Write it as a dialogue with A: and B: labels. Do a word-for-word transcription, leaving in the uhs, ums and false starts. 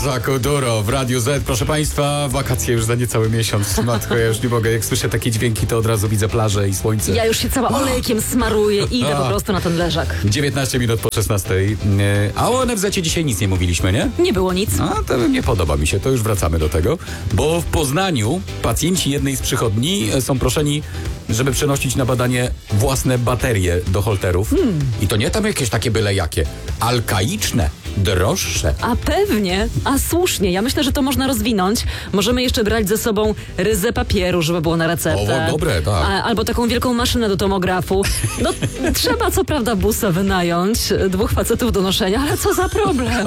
A: Za Kuduro w Radiu Z. Proszę Państwa, wakacje już za niecały miesiąc. Matko, ja już nie mogę. Jak słyszę takie dźwięki, to od razu widzę plażę i słońce.
B: Ja już się cała olejkiem smaruję i idę po prostu na ten leżak.
A: dziewiętnaście minut po szesnastej. A o N F Z-cie dzisiaj nic nie mówiliśmy, nie?
B: Nie było nic.
A: A to nie podoba mi się, to już wracamy do tego. Bo w Poznaniu pacjenci jednej z przychodni są proszeni, żeby przenosić na badanie własne baterie do holterów. Hmm. I to nie tam jakieś takie byle jakie. Alkaiczne, droższe.
B: A pewnie, a słusznie. Ja myślę, że to można rozwinąć. Możemy jeszcze brać ze sobą ryzę papieru, żeby było na receptę.
A: O, dobre, tak.
B: A, albo taką wielką maszynę do tomografu. No, trzeba co prawda busa wynająć, dwóch facetów do noszenia, ale co za problem.